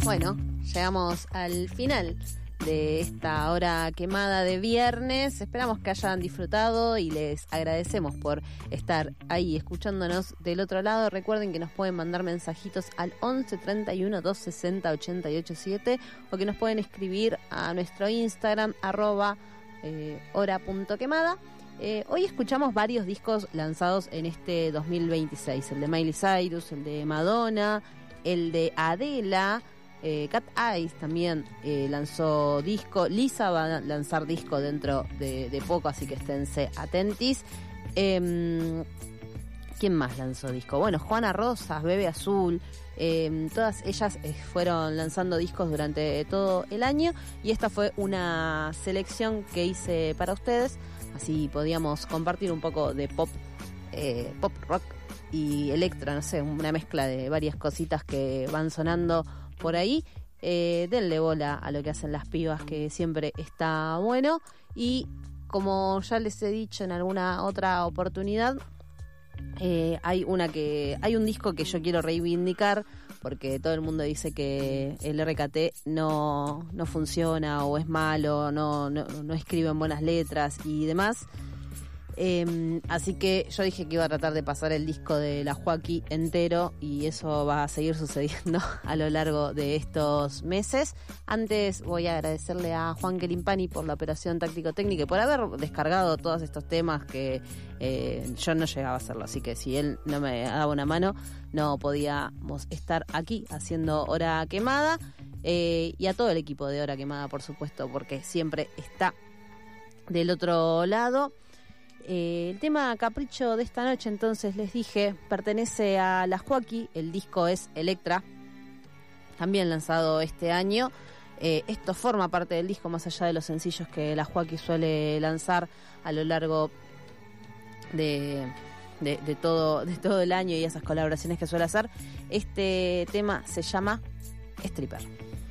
Bueno, llegamos al final de esta hora quemada de viernes. Esperamos que hayan disfrutado y les agradecemos por estar ahí escuchándonos del otro lado. Recuerden que nos pueden mandar mensajitos al 11 31 260 887 o que nos pueden escribir a nuestro Instagram @hora.quemada. Hoy escuchamos varios discos lanzados en este 2026, el de Miley Cyrus, el de Madonna, el de Adele. Cat Eyes también lanzó disco. Lisa va a lanzar disco dentro de poco, así que esténse atentis. ¿Quién más lanzó disco? Bueno, Juana Rosas, Bebe Azul, todas ellas fueron lanzando discos durante todo el año y esta fue una selección que hice para ustedes, así podíamos compartir un poco de pop rock y electro, no sé, una mezcla de varias cositas que van sonando por ahí. Denle bola a lo que hacen las pibas, que siempre está bueno. Y como ya les he dicho en alguna otra oportunidad, hay un disco que yo quiero reivindicar, porque todo el mundo dice que el RKT no funciona o es malo, no escriben buenas letras y demás. Así que yo dije que iba a tratar de pasar el disco de la Joaquí entero y eso va a seguir sucediendo a lo largo de estos meses. Antes voy a agradecerle a Juan Kelimpani por la operación táctico-técnica y por haber descargado todos estos temas que yo no llegaba a hacerlo, así que si él no me daba una mano no podíamos estar aquí haciendo Hora Quemada, y a todo el equipo de Hora Quemada, por supuesto, porque siempre está del otro lado. El tema Capricho de esta noche, entonces les dije, pertenece a la Joaquí, el disco es Electra, también lanzado este año. Esto forma parte del disco, más allá de los sencillos que la Joaquí suele lanzar a lo largo de todo el año y esas colaboraciones que suele hacer. Este tema se llama Stripper.